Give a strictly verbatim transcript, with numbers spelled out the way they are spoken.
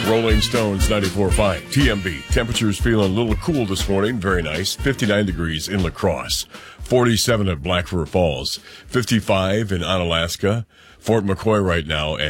Rolling Stones ninety-four point five. T M B. Temperatures feeling a little cool this morning. Very nice. fifty-nine degrees in La Crosse. forty-seven at Black River Falls. fifty-five in Onalaska. Fort McCoy right now.